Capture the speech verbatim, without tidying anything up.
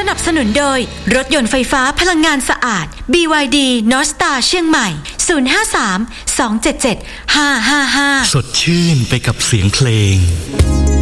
นับสนุนโดยรถยนต์ไฟฟ้าพลังงานสะอาด บี วาย ดี North Star เชียงใหม่ ศูนย์ ห้า สาม สอง เจ็ด เจ็ด ห้า ห้า ห้าสดชื่นไปกับเสียงเพลง